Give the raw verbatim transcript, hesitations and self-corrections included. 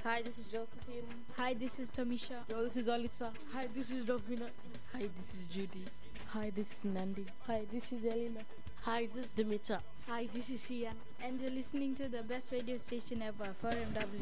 Hi, this is Josephine. Hi, this is Tamisha. Yo, this is Olitza. Hi, this is Dovina. Hi, this is Judy. Hi, this is Nandi. Hi, this is Elena. Hi, this is Dimitra. Hi, this is Sian. And you're listening to the best radio station ever, four M W.